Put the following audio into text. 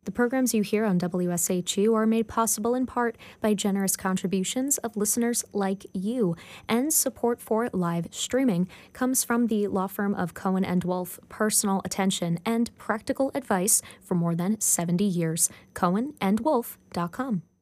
The programs you hear on WSHU are made possible in part by generous contributions of listeners like you, and support for live streaming comes from the law firm of Cohen and Wolf, personal attention and practical advice for more than 70 years. CohenandWolf.com.